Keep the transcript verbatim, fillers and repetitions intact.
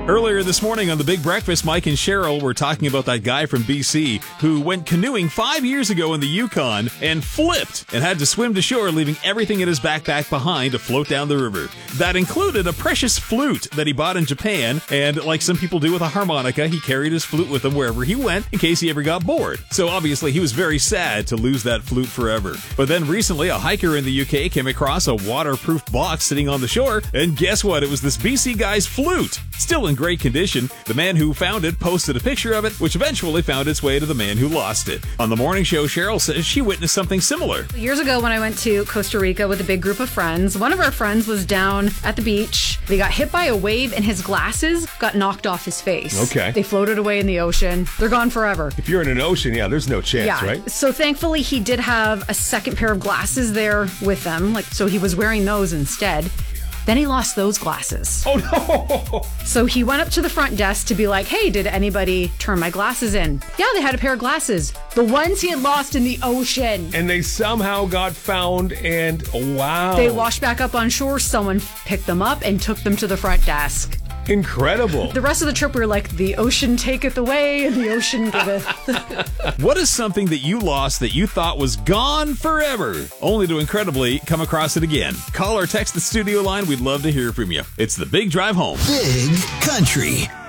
Earlier this morning on The Big Breakfast, Mike and Cheryl were talking about that guy from B C who went canoeing five years ago in the Yukon and flipped and had to swim to shore, leaving everything in his backpack behind to float down the river. That included a precious flute that he bought in Japan, and like some people do with a harmonica, he carried his flute with him wherever he went in case he ever got bored. So obviously he was very sad to lose that flute forever. But then recently a hiker in the U K came across a waterproof box sitting on the shore, and guess what? It was this B C guy's flute. Still in great condition, the man who found it posted a picture of it, which eventually found its way to the man who lost it. On the morning show, Cheryl says she witnessed something similar. Years ago when I went to Costa Rica with a big group of friends, one of our friends was down at the beach. They got hit by a wave and his glasses got knocked off his face. Okay. They floated away in the ocean. They're gone forever. If you're in an ocean, yeah, there's no chance, yeah. right? So thankfully he did have a second pair of glasses there with them, like so he was wearing those instead. Then he lost those glasses. Oh, no! So he went up to the front desk to be like, hey, did anybody turn my glasses in? Yeah, they had a pair of glasses. The ones he had lost in the ocean. And they somehow got found, and wow. They washed back up on shore. Someone picked them up and took them to the front desk. Incredible. The rest of the trip, we were like, the ocean taketh away, and the ocean giveth. What is something that you lost that you thought was gone forever, only to incredibly come across it again? Call or text the studio line. We'd love to hear from you. It's The Big Drive Home. Big Country.